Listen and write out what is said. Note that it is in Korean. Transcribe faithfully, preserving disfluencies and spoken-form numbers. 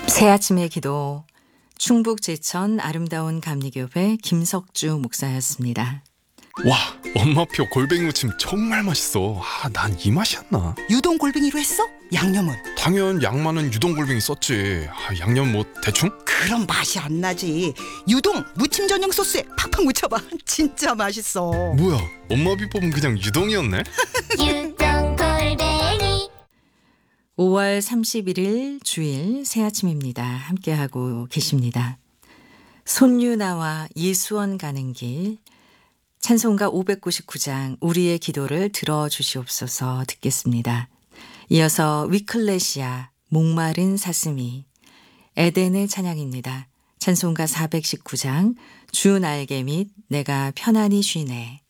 새아침의 기도 충북 제천 아름다운 감리교회 김석주 목사였습니다. 와, 엄마표 골뱅이 무침 정말 맛있어. 아, 난 이 맛이었나? 유동 골뱅이로 했어? 양념은? 당연 양 많은 유동 골뱅이 썼지. 아, 양념 뭐 대충? 그럼 맛이 안 나지. 유동 무침 전용 소스에 팍팍 묻혀봐. 진짜 맛있어. 뭐야, 엄마 비법은 그냥 유동이었네? 유동 골뱅이 오월 삼십일일 주일 새아침입니다. 함께하고 계십니다. 손유나와 이수원 가는 길 찬송가 오백구십구 장 우리의 기도를 들어주시옵소서 듣겠습니다. 이어서 위클레시아 목마른 사슴이 에덴의 찬양입니다. 찬송가 사백십구 장 주 날개 및 내가 편안히 쉬네.